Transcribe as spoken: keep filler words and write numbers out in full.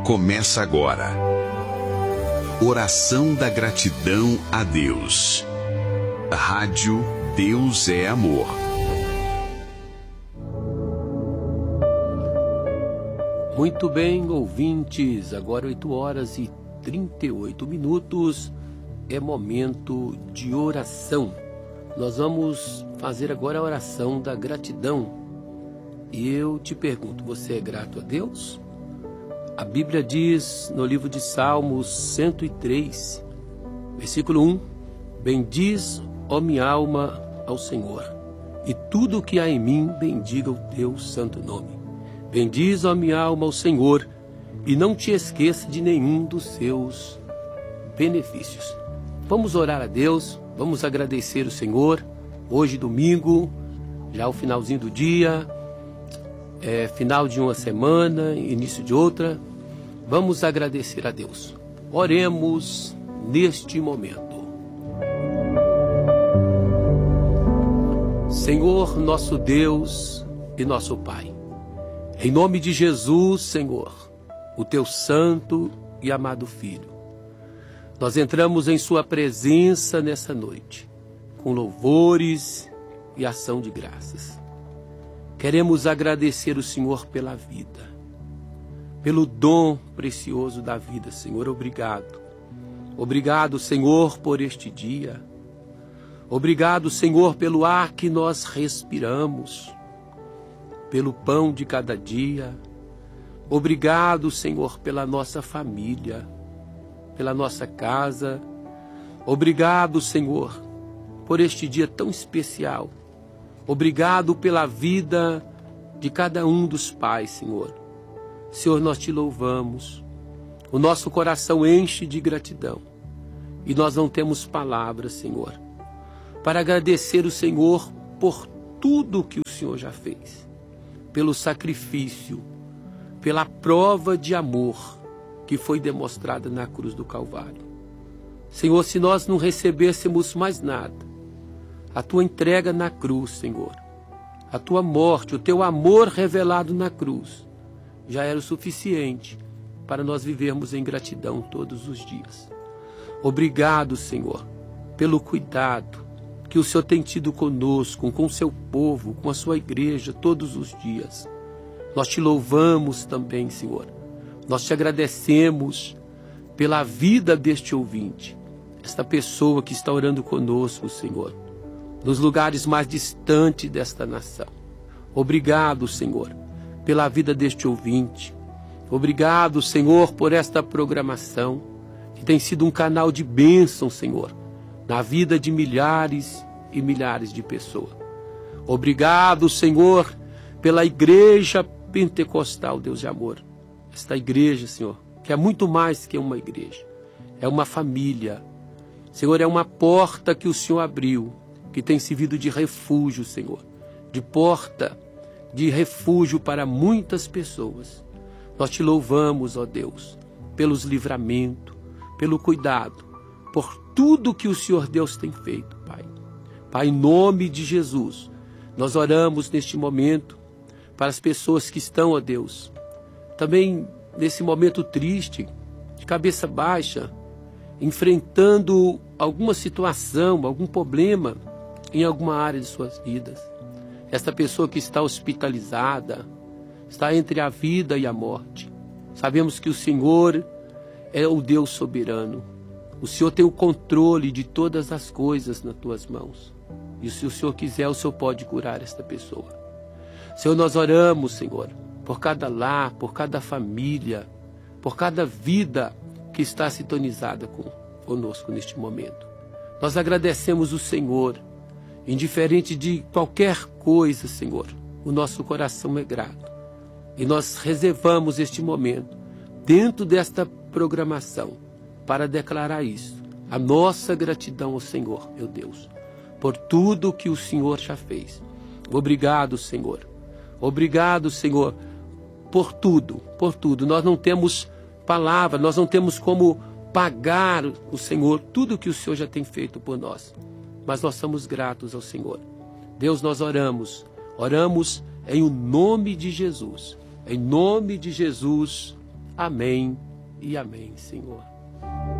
Começa agora. Oração da gratidão a Deus. Rádio Deus é Amor. Muito bem, ouvintes, agora oito horas e trinta e oito minutos, é momento de oração. Nós vamos fazer agora a oração da gratidão. E eu te pergunto, você é grato a Deus? A Bíblia diz no livro de Salmos cento e três, versículo um: bendiz, ó minha alma, ao Senhor, e tudo o que há em mim bendiga o teu santo nome. Bendiz, ó minha alma, ao Senhor, e não te esqueça de nenhum dos seus benefícios. Vamos orar a Deus, vamos agradecer o Senhor. Hoje, domingo, já o finalzinho do dia, é, final de uma semana, início de outra. Vamos agradecer a Deus. Oremos neste momento. Senhor, nosso Deus e nosso Pai, em nome de Jesus, Senhor, o teu santo e amado Filho, nós entramos em sua presença nessa noite, com louvores e ação de graças. Queremos agradecer o Senhor pela vida, pelo dom precioso da vida, Senhor. Obrigado. Obrigado, Senhor, por este dia. Obrigado, Senhor, pelo ar que nós respiramos, pelo pão de cada dia. Obrigado, Senhor, pela nossa família, pela nossa casa. Obrigado, Senhor, por este dia tão especial. Obrigado pela vida de cada um dos pais, Senhor. Senhor, nós te louvamos. O nosso coração enche de gratidão. E nós não temos palavras, Senhor, para agradecer o Senhor por tudo que o Senhor já fez. Pelo sacrifício, pela prova de amor que foi demonstrada na cruz do Calvário. Senhor, se nós não recebêssemos mais nada, a tua entrega na cruz, Senhor, a tua morte, o teu amor revelado na cruz, já era o suficiente para nós vivermos em gratidão todos os dias. Obrigado, Senhor, pelo cuidado que o Senhor tem tido conosco, com o seu povo, com a sua igreja todos os dias. Nós te louvamos também, Senhor. Nós te agradecemos pela vida deste ouvinte, esta pessoa que está orando conosco, Senhor, nos lugares mais distantes desta nação. Obrigado, Senhor, pela vida deste ouvinte. Obrigado, Senhor, por esta programação, que tem sido um canal de bênção, Senhor, na vida de milhares e milhares de pessoas. Obrigado, Senhor, pela igreja pentecostal, Deus de amor. Esta igreja, Senhor, que é muito mais que uma igreja, é uma família. Senhor, é uma porta que o Senhor abriu, que tem servido de refúgio, Senhor, de porta de refúgio para muitas pessoas. Nós te louvamos, ó Deus, pelos livramentos, pelo cuidado, por tudo que o Senhor Deus tem feito, Pai. Pai, em nome de Jesus, nós oramos neste momento para as pessoas que estão, ó Deus, também nesse momento triste, de cabeça baixa, enfrentando alguma situação, algum problema em alguma área de suas vidas. Esta pessoa que está hospitalizada, está entre a vida e a morte. Sabemos que o Senhor é o Deus soberano. O Senhor tem o controle de todas as coisas nas tuas mãos. E se o Senhor quiser, o Senhor pode curar esta pessoa. Senhor, nós oramos, Senhor, por cada lar, por cada família, por cada vida que está sintonizada com, conosco neste momento. Nós agradecemos o Senhor, indiferente de qualquer coisa, Senhor, o nosso coração é grato. E nós reservamos este momento, dentro desta programação, para declarar isso, a nossa gratidão ao Senhor, meu Deus, por tudo que o Senhor já fez. Obrigado, Senhor. Obrigado, Senhor, por tudo, por tudo. Nós não temos palavra, nós não temos como pagar o Senhor tudo que o Senhor já tem feito por nós. Mas nós somos gratos ao Senhor. Deus, nós oramos, oramos em o nome de Jesus. Em nome de Jesus, Amém e amém, Senhor.